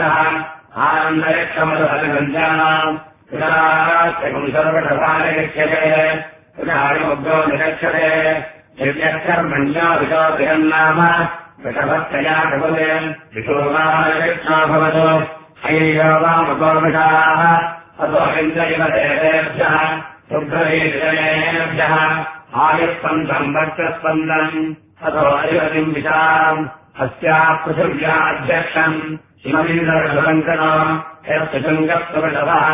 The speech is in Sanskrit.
आनन्दयक्षमदहलगञ्जानाम् सर्वषभालयक्ष्यते पुनःग्रो निरक्षते दिव्यकर्मण्या विशोभिरन्नाम वृषभत्तया भवते विशोभालयक्षा भवतु हैयो वामगोविषाः अतो इन्द्रैव देवेभ्यः शुभ्रवीर्येभ्यः आयुस्पन्दम् वर्चस्पन्दम् अतो अरिवतिम् विशाम् अस्याः पृथिव्याध्यक्षम् शिवमिन्द्रशङ्कनो यत्सुशृङ्गत्ववृषभः